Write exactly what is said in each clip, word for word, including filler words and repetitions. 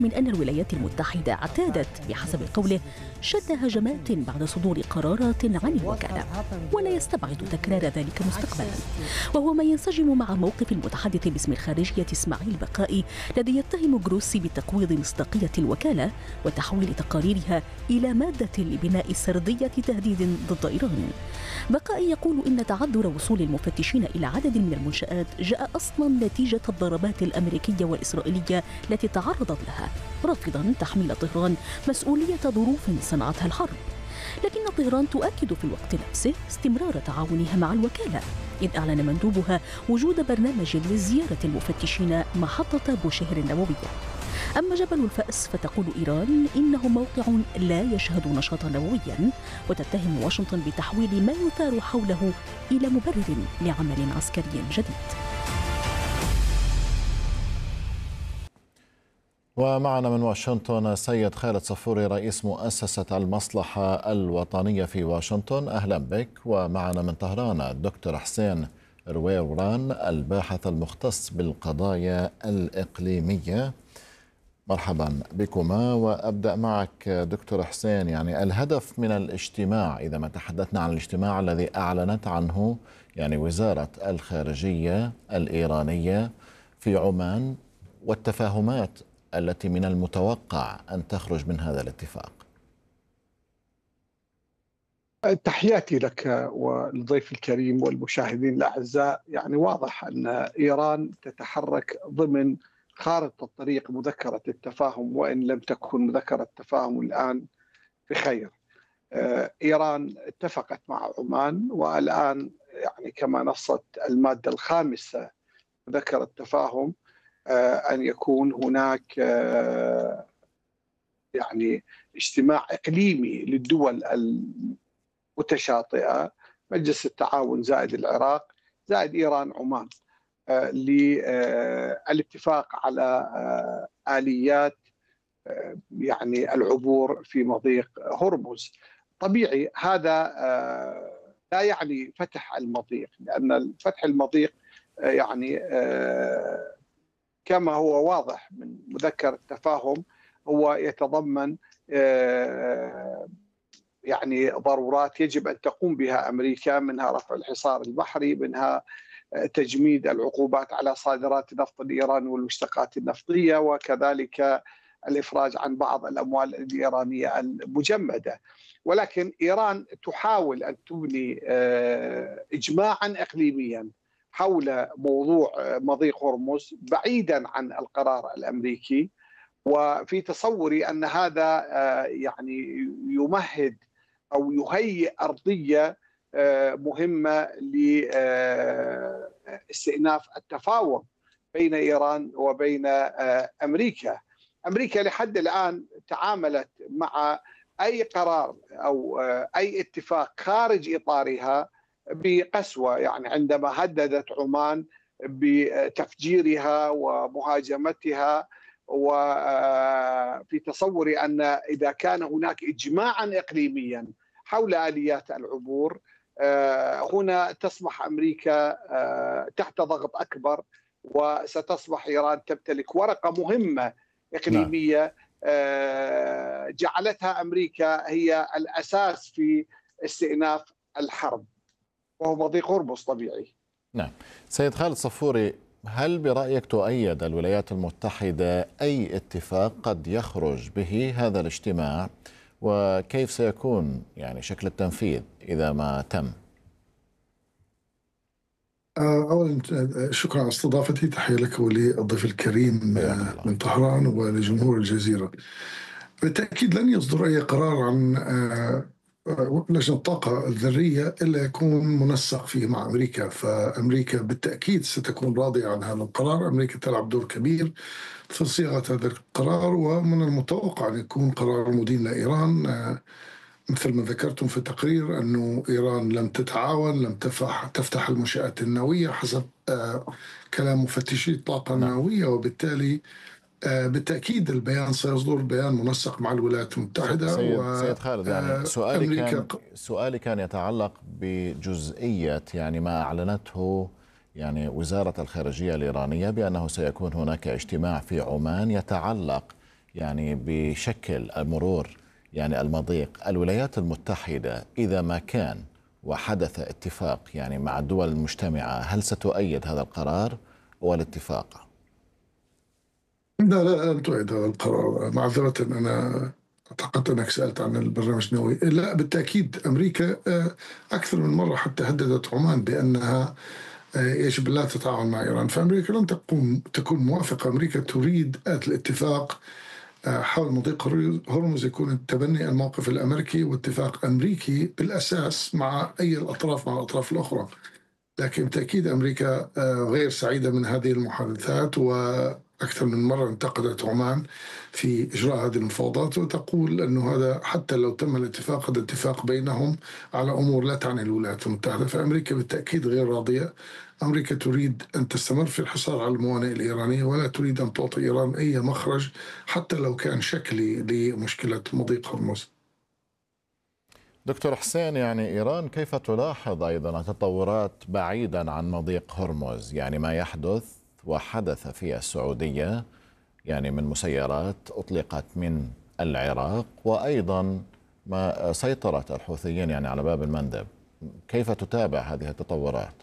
من أن الولايات المتحدة اعتادت بحسب قوله شن هجمات بعد صدور قرارات عن الوكالة، ولا يستبعد تكرار ذلك مستقبلا، وهو ما ينسجم مع موقف المتحدث باسم الخارجية إسماعيل بقائي الذي يتهم جروسي بتقويض مصداقية الوكالة وتحويل تقاريرها إلى مادة لبناء سردية تهديد ضد إيران. بقائي يقول إن تعذر وصول المفتشين إلى عدد من المنشآت جاء أصلا نتيجة الضربات الأمريكية والإسرائيلية التي تعرضت لها، رافضا تحميل طهران مسؤولية ظروف صنعتها الحرب. لكن طهران تؤكد في الوقت نفسه استمرار تعاونها مع الوكالة، إذ أعلن مندوبها وجود برنامج لزيارة المفتشين محطة بوشهر النووية. أما جبل الفأس فتقول إيران إنه موقع لا يشهد نشاطا نوويا، وتتهم واشنطن بتحويل ما يثار حوله إلى مبرر لعمل عسكري جديد. ومعنا من واشنطن سيد خالد صفوري رئيس مؤسسة المصلحة الوطنية في واشنطن، أهلا بك. ومعنا من طهران الدكتور حسين رويوران الباحث المختص بالقضايا الإقليمية، مرحبا بكما. وأبدأ معك دكتور حسين، يعني الهدف من الاجتماع، إذا ما تحدثنا عن الاجتماع الذي أعلنت عنه يعني وزارة الخارجية الإيرانية في عمان، والتفاهمات التي من المتوقع أن تخرج من هذا الاتفاق. تحياتي لك والضيف الكريم والمشاهدين الأعزاء. يعني واضح أن إيران تتحرك ضمن خارطة الطريق مذكرة التفاهم، وإن لم تكن مذكرة التفاهم الآن بخير. إيران اتفقت مع عمان، والآن يعني كما نصت المادة الخامسة مذكرة التفاهم أن يكون هناك يعني اجتماع إقليمي للدول المتشاطئة، مجلس التعاون زائد العراق زائد إيران عمان، للاتفاق على آليات يعني العبور في مضيق هرمز. طبيعي هذا لا يعني فتح المضيق، لأن فتح المضيق يعني كما هو واضح من مذكر التفاهم هو يتضمن يعني ضرورات يجب أن تقوم بها أمريكا، منها رفع الحصار البحري، منها تجميد العقوبات على صادرات النفط الإيراني والمشتقات النفطية، وكذلك الإفراج عن بعض الأموال الإيرانية المجمدة. ولكن إيران تحاول أن تبني إجماعا إقليميا حول موضوع مضيق هرمز بعيدا عن القرار الأمريكي، وفي تصوري أن هذا يعني يمهد أو يهيئ أرضية مهمة لاستئناف التفاوض بين إيران وبين أمريكا. أمريكا لحد الآن تعاملت مع أي قرار أو أي اتفاق خارج إطارها بقسوة، يعني عندما هددت عمان بتفجيرها ومهاجمتها، وفي تصوري أن إذا كان هناك إجماعا إقليميا حول آليات العبور هنا تصبح أمريكا تحت ضغط أكبر، وستصبح إيران تمتلك ورقة مهمة إقليمية جعلتها أمريكا هي الأساس في استئناف الحرب، وهو مضيق هرمز طبيعي. نعم. سيد خالد صفوري، هل برأيك تؤيد الولايات المتحدة أي اتفاق قد يخرج به هذا الاجتماع، وكيف سيكون يعني شكل التنفيذ إذا ما تم؟ أولا شكرا على استضافتي، تحية لك وللضيف الكريم من طهران ولجمهور الجزيرة. بالتأكيد لن يصدر أي قرار عن لجنة الطاقة الذرية إلا يكون منسق فيه مع أمريكا، فأمريكا بالتأكيد ستكون راضية عن هذا القرار. أمريكا تلعب دور كبير في صياغة هذا القرار، ومن المتوقع أن يكون قرار مدين لإيران. مثل ما ذكرتم في التقرير أنه إيران لم تتعاون، لم تفتح, تفتح المنشآت النووية حسب كلام مفتشي الطاقة النووية، وبالتالي بالتأكيد البيان سيصدر بيان منسق مع الولايات المتحدة. سيد, و... سيد خالد، يعني سؤالي كان سؤالي كان يتعلق بجزئية يعني ما أعلنته يعني وزارة الخارجية الإيرانية بأنه سيكون هناك اجتماع في عمان يتعلق يعني بشكل مرور يعني المضيق الولايات المتحدة إذا ما كان وحدث اتفاق يعني مع الدول المجتمعة، هل ستؤيد هذا القرار والاتفاق؟ لا لا لن تؤيد هذا القرار. معذرة، أنا أعتقد أنك سألت عن البرنامج النووي. لا بالتأكيد أمريكا أكثر من مرة حتى هددت عمان بأنها يجب لا تتعاون مع إيران، فأمريكا لن تقوم تكون موافقة. أمريكا تريد الاتفاق حول مضيق هرمز يكون التبني الموقف الأمريكي واتفاق أمريكي بالأساس مع أي الأطراف مع الأطراف الأخرى. لكن بالتأكيد أمريكا غير سعيدة من هذه المحادثات، وأكثر من مرة انتقدت عمان في إجراء هذه المفاوضات، وتقول أنه هذا حتى لو تم الاتفاق هذا اتفاق بينهم على أمور لا تعني الولايات المتحدة. فأمريكا بالتأكيد غير راضية. أمريكا تريد أن تستمر في الحصار على الموانئ الإيرانية، ولا تريد أن تعطي إيران أي مخرج حتى لو كان شكلي لمشكلة مضيق هرمز. دكتور حسين، يعني إيران كيف تلاحظ أيضا التطورات بعيدا عن مضيق هرمز، يعني ما يحدث وحدث في السعودية يعني من مسيرات أطلقت من العراق، وأيضا ما سيطرة الحوثيين يعني على باب المندب، كيف تتابع هذه التطورات؟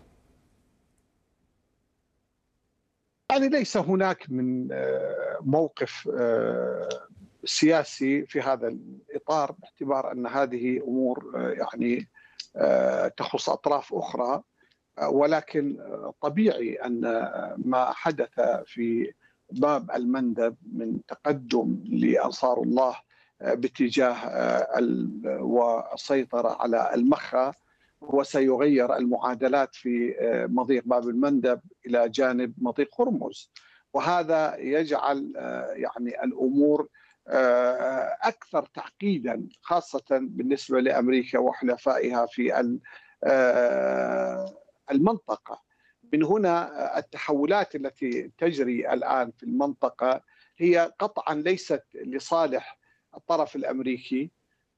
يعني ليس هناك من موقف سياسي في هذا الإطار، باعتبار أن هذه أمور يعني تخص أطراف أخرى، ولكن طبيعي أن ما حدث في باب المندب من تقدم لأنصار الله باتجاه والسيطرة على المخا وسيغير المعادلات في مضيق باب المندب إلى جانب مضيق هرمز، وهذا يجعل يعني الأمور أكثر تعقيدا، خاصة بالنسبة لأمريكا وحلفائها في المنطقة. من هنا التحولات التي تجري الآن في المنطقة هي قطعا ليست لصالح الطرف الأمريكي،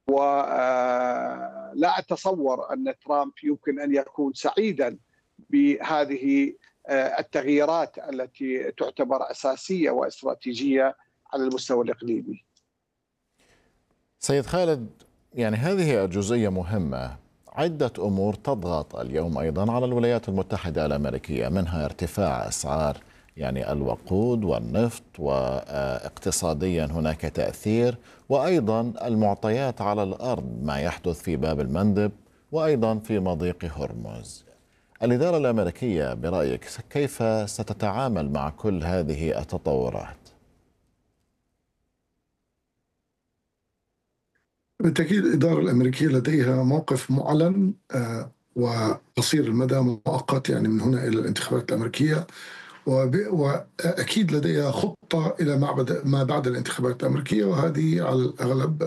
ولا أتصور أن ترامب يمكن أن يكون سعيدا بهذه التغييرات التي تعتبر أساسية واستراتيجية على المستوى الإقليمي. سيد خالد، يعني هذه الجزئية مهمة. عدة أمور تضغط اليوم أيضا على الولايات المتحدة الأمريكية، منها ارتفاع أسعار يعني الوقود والنفط، واقتصاديا هناك تأثير، وأيضا المعطيات على الأرض ما يحدث في باب المندب وأيضا في مضيق هرمز. الإدارة الأمريكية برأيك كيف ستتعامل مع كل هذه التطورات؟ بالتأكيد الإدارة الأمريكية لديها موقف معلن وقصير المدى مؤقت، يعني من هنا إلى الانتخابات الأمريكية، وأكيد لديها خطة إلى ما بعد الانتخابات الأمريكية، وهذه على الأغلب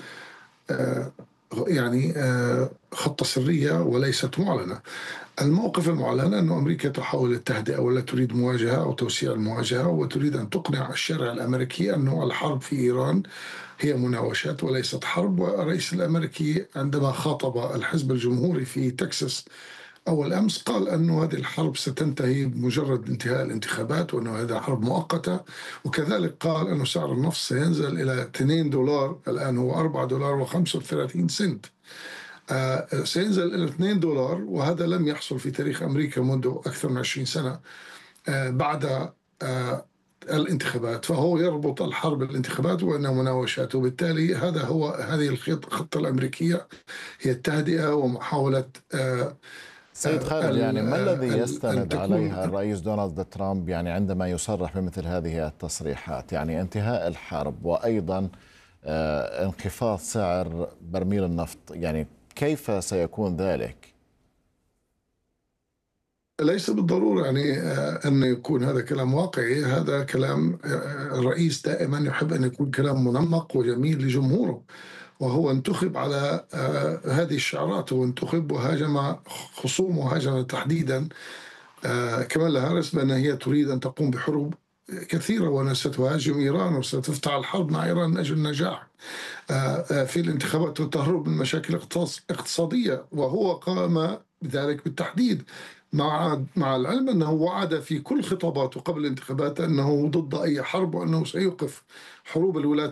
يعني خطة سرية وليست معلنة. الموقف المعلن أن أمريكا تحاول التهدئة ولا تريد مواجهة أو توسيع المواجهة، وتريد أن تقنع الشارع الأمريكي أنه الحرب في إيران هي مناوشات وليست حرب. والرئيس الأمريكي عندما خاطب الحزب الجمهوري في تكساس أول أمس قال أن هذه الحرب ستنتهي بمجرد انتهاء الانتخابات، وأنه هذا حرب مؤقتة. وكذلك قال أن سعر النفط سينزل إلى اثنين دولار، الآن هو أربعة دولار وخمسة وثلاثين سنت، آه سينزل إلى اثنين دولار، وهذا لم يحصل في تاريخ أمريكا منذ أكثر من عشرين سنة آه بعد آه الانتخابات. فهو يربط الحرب بالانتخابات وأنها مناوشات، وبالتالي هذا هو هذه الخطة الأمريكية، هي التهدئة ومحاولة آه سيد خالد، يعني ما الذي يستند عليه الرئيس دونالد ترامب يعني عندما يصرح بمثل هذه التصريحات؟ يعني انتهاء الحرب وأيضا آه انخفاض سعر برميل النفط، يعني كيف سيكون ذلك؟ ليس بالضرورة يعني أن يكون هذا كلام واقعي. هذا كلام الرئيس دائما يحب أن يكون كلام منمق وجميل لجمهوره، وهو انتخب على هذه الشعارات، هو انتخب وهاجم خصومه، هاجم تحديدا كمالا هاريس بأن هي تريد أن تقوم بحروب كثيرة وأنها ستهاجم إيران وستفتح الحرب مع إيران من أجل النجاح في الانتخابات وتهرب من مشاكل اقتصادية، وهو قام بذلك بالتحديد مع مع العلم أنه وعد في كل خطاباته قبل الانتخابات أنه ضد أي حرب وأنه سيوقف حروب الولايات